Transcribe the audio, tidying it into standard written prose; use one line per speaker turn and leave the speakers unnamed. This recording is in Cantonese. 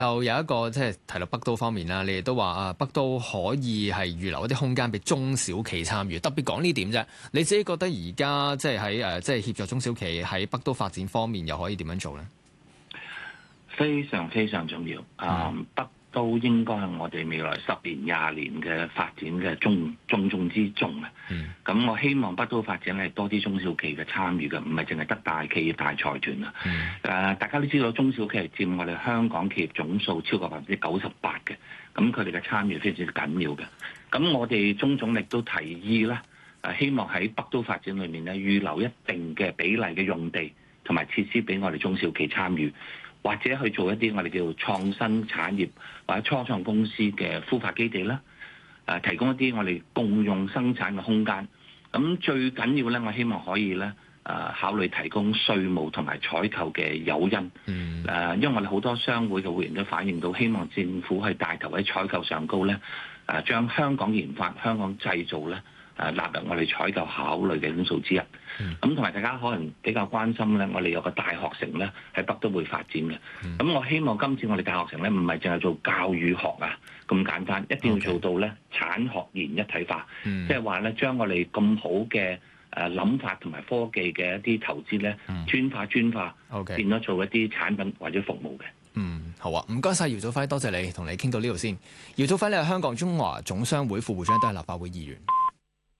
又有一個即係提到北都方面啦，你哋都話啊，北都可以係預留一啲空間俾中小企參與，特別講呢點啫。你自己覺得而家即係喺即係協助中小企喺北都發展方面，又可以點樣做咧？
非常非常重要。北都應該係我哋未來10年、20年嘅發展嘅重中之重啊！咁我希望北都發展係多啲中小企嘅參與嘅，唔係淨係得大企業、大財團啊！大家都知道中小企係佔我哋香港企業總數超過98%嘅，咁佢哋嘅參與非常之緊要嘅。咁我哋中總亦都提議啦，希望喺北都發展裏面咧預留一定嘅比例嘅用地同埋設施俾我哋中小企參與。或者去做一啲我哋叫創新產業或者初創公司嘅孵化基地啦，提供一啲我哋共用生產嘅空間。咁最緊要咧，我希望可以咧考慮提供稅務同埋採購嘅誘因。因為我哋好多商會嘅會員都反映到，希望政府係帶頭喺採購上高咧，將香港研發、香港製造咧納入我哋採購考慮嘅因素之一。咁同埋大家可能比較關心咧，我哋有個大學城咧喺北都會發展嘅。咁我希望今次我哋大學城咧唔係淨係做教育學啊咁簡單，一定要做到咧產學研一體化，即係話咧將我哋咁好嘅諗法同埋科技嘅一啲投資咧專化變咗做一啲產品或者服務嘅。
好啊，唔該晒姚祖輝，多謝你同你傾到呢度先。姚祖輝咧係香港中華總商會副會長，都係立法會議員。